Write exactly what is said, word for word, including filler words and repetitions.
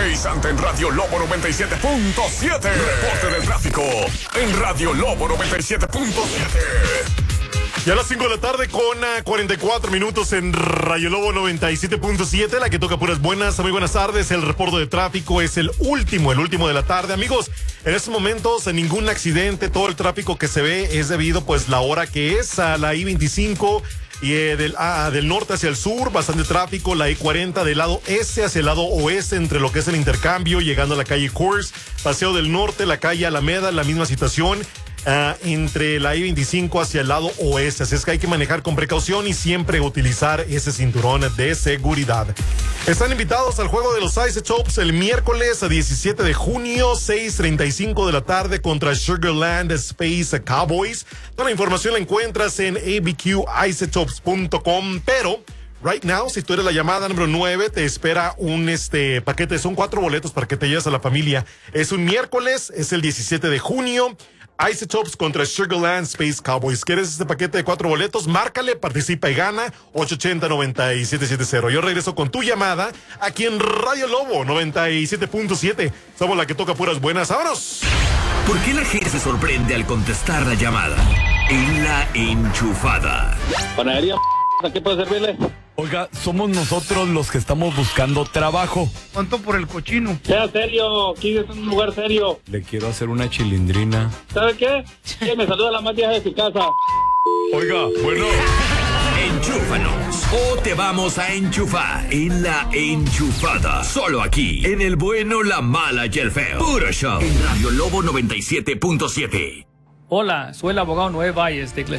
Santo en Radio Lobo noventa y siete punto siete. Reporte del tráfico en Radio Lobo noventa y siete punto siete. Y a las cinco de la tarde con uh, cuarenta y cuatro minutos en Radio Lobo noventa y siete punto siete, la que toca puras buenas. Muy buenas tardes. El reporte de tráfico es el último, el último de la tarde. Amigos, en estos momentos ningún accidente. Todo el tráfico que se ve es debido pues la hora que es a la I veinticinco y eh, del, ah, del norte hacia el sur, bastante tráfico. La I cuarenta del lado este hacia el lado oeste, entre lo que es el intercambio, llegando a la calle Coors, Paseo del Norte, la calle Alameda, la misma situación. Uh, entre la I veinticinco hacia el lado oeste, así es que hay que manejar con precaución y siempre utilizar ese cinturón de seguridad. Están invitados al juego de los Ice Chops el miércoles diecisiete de junio, seis treinta y cinco de la tarde contra Sugarland Space Cowboys. Toda la información la encuentras en a b q ice chops punto com, pero right now, si tú eres la llamada número nueve, te espera un este paquete, son cuatro boletos para que te lleves a la familia. Es un miércoles, es el diecisiete de junio. Ice Chops contra Sugarland Space Cowboys. ¿Quieres este paquete de cuatro boletos? Márcale, participa y gana. ocho ochenta, noventa y siete setenta. Yo regreso con tu llamada aquí en Radio Lobo noventa y siete punto siete. Somos la que toca puras buenas. ¡Vámonos! ¿Por qué la gente se sorprende al contestar la llamada? En La Enchufada. Panadería, ¿a qué puedo servirle? Oiga, somos nosotros los que estamos buscando trabajo. ¿Cuánto por el cochino? Sea serio, aquí es un lugar serio. Le quiero hacer una chilindrina. ¿Sabe qué? Que me saluda la más vieja de su casa. Oiga, bueno. Enchúfanos o te vamos a enchufar en La Enchufada. Solo aquí, en el bueno, la mala y el feo. Puro show. En Radio Lobo noventa y siete punto siete. Hola, soy el abogado Noé Valles de